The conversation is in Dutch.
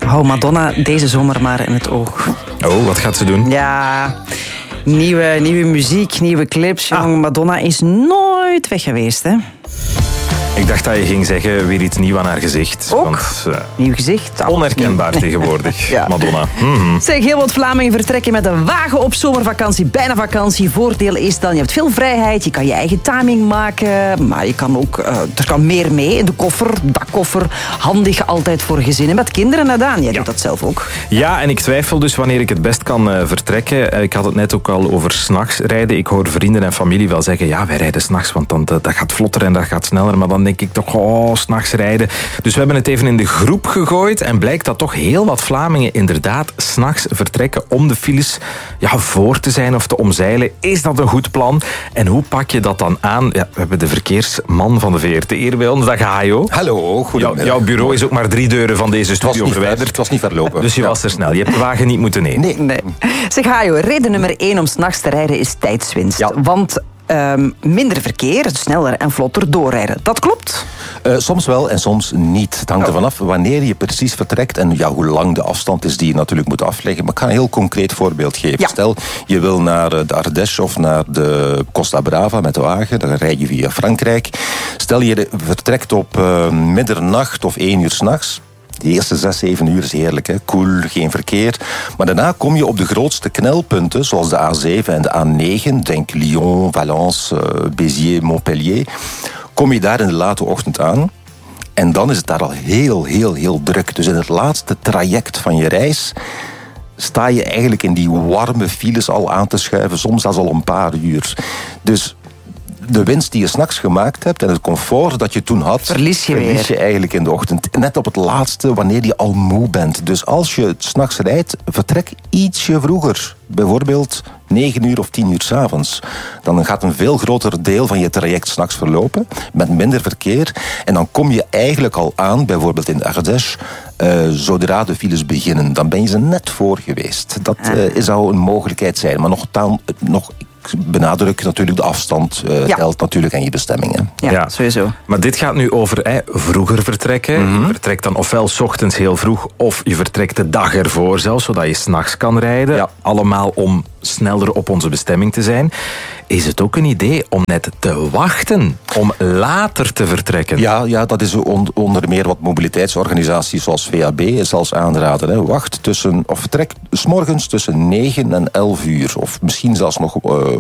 Hou Madonna deze zomer maar in het oog. Oh, wat gaat ze doen? Ja, nieuwe muziek, nieuwe clips. Jong, Madonna is nooit weg geweest, hè? Ik dacht dat je ging zeggen, weer iets nieuw aan haar gezicht. Ook. Want, Nieuw gezicht. onherkenbaar tegenwoordig, Ja. Madonna. Zeg, heel wat Vlamingen vertrekken met een wagen op zomervakantie. Bijna vakantie. Voordeel is dan, je hebt veel vrijheid. Je kan je eigen timing maken. Maar je kan ook, er kan meer mee in de koffer, dakkoffer. Handig altijd voor gezinnen met kinderen. Nadaan, jij doet dat zelf ook. Ja, en ik twijfel dus wanneer ik het best kan vertrekken. Ik had het net ook al over 's nachts rijden. Ik hoor vrienden en familie wel zeggen, ja, wij rijden 's nachts, want dan, dat gaat vlotter en dat gaat sneller. Maar dan denk ik toch, 's nachts rijden. Dus we hebben het even in de groep gegooid en blijkt dat toch heel wat Vlamingen inderdaad 's nachts vertrekken om de files voor te zijn of te omzeilen. Is dat een goed plan? En hoe pak je dat dan aan? Ja, we hebben de verkeersman van de VRT hier bij ons. Dag Hajo. Hallo, goedemiddag. Jouw bureau is ook maar 3 deuren van deze studio verwijderd. Het was niet verlopen. Dus je was er snel. Je hebt de wagen niet moeten nemen. Nee. Zeg, Hajo, reden nummer 1 om 's nachts te rijden is tijdswinst. Ja. Want minder verkeer, sneller en vlotter doorrijden. Dat klopt? Soms wel en soms niet. Het hangt ervan af wanneer je precies vertrekt en hoe lang de afstand is die je natuurlijk moet afleggen. Maar ik ga een heel concreet voorbeeld geven. Ja. Stel, je wil naar de Ardèche of naar de Costa Brava met de wagen. Dan rij je via Frankrijk. Stel, je vertrekt op middernacht of 1 uur 's nachts. De eerste 6, 7 uur is heerlijk, hè? Cool, geen verkeer. Maar daarna kom je op de grootste knelpunten, zoals de A7 en de A9. Denk Lyon, Valence, Béziers, Montpellier. Kom je daar in de late ochtend aan. En dan is het daar al heel druk. Dus in het laatste traject van je reis sta je eigenlijk in die warme files al aan te schuiven. Soms zelfs al een paar uur. Dus de winst die je 's nachts gemaakt hebt en het comfort dat je toen had, Verlies je eigenlijk in de ochtend. Net op het laatste, wanneer je al moe bent. Dus als je 's nachts rijdt, vertrek ietsje vroeger. Bijvoorbeeld 9 uur of 10 uur 's avonds. Dan gaat een veel groter deel van je traject 's nachts verlopen, met minder verkeer. En dan kom je eigenlijk al aan, bijvoorbeeld in de Ardèche, zodra de files beginnen. Dan ben je ze net voor geweest. Dat zou een mogelijkheid zijn. Maar nog ik benadruk natuurlijk de afstand telt natuurlijk aan je bestemmingen. Ja, sowieso. Maar dit gaat nu over vroeger vertrekken. Je vertrekt dan ofwel 's ochtends heel vroeg of je vertrekt de dag ervoor zelfs, zodat je 's nachts kan rijden. Ja. Allemaal om sneller op onze bestemming te zijn. Is het ook een idee om net te wachten, om later te vertrekken? Ja, dat is onder meer wat mobiliteitsorganisaties zoals VAB zelfs aanraden. Hè. Wacht vertrek 's morgens tussen 9 en 11 uur. Of misschien zelfs nog